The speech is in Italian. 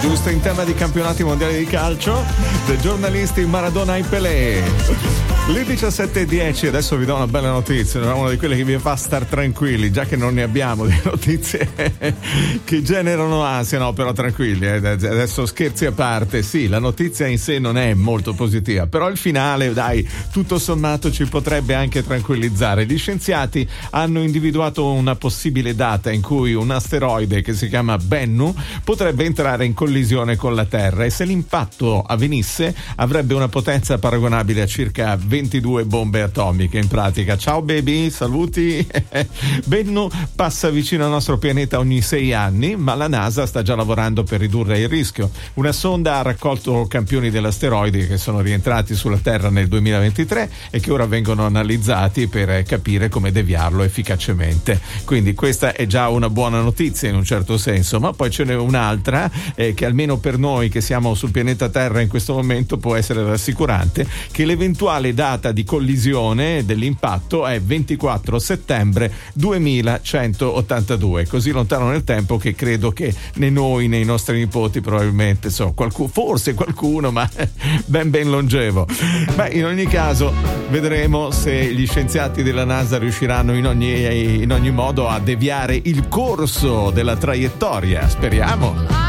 giusto in tema di campionati mondiali di calcio, dei giornalisti Maradona e Pelé. Le 17:10, adesso vi do una bella notizia, una di quelle che vi fa star tranquilli, già che non ne abbiamo di notizie che generano ansia, no, però tranquilli, adesso scherzi a parte, sì, la notizia in sé non è molto positiva, però il finale, dai, tutto sommato ci potrebbe anche tranquillizzare. Gli scienziati hanno individuato una possibile data in cui un asteroide che si chiama Bennu potrebbe entrare in collisione con la Terra, e se l'impatto avvenisse avrebbe una potenza paragonabile a circa 22 bombe atomiche in pratica. Ciao baby, saluti. Bennu passa vicino al nostro pianeta ogni 6 anni, ma la NASA sta già lavorando per ridurre il rischio. Una sonda ha raccolto campioni dell'asteroide che sono rientrati sulla Terra nel 2023 e che ora vengono analizzati per capire come deviarlo efficacemente. Quindi questa è già una buona notizia in un certo senso, ma poi ce n'è un'altra che almeno per noi che siamo sul pianeta Terra in questo momento può essere rassicurante, che l'eventuale data di collisione dell'impatto è 24 settembre 2182, così lontano nel tempo che credo che né noi né i nostri nipoti probabilmente, forse qualcuno, ma ben longevo. Beh, in ogni caso vedremo se gli scienziati della NASA riusciranno in ogni modo a deviare il corso della traiettoria, speriamo.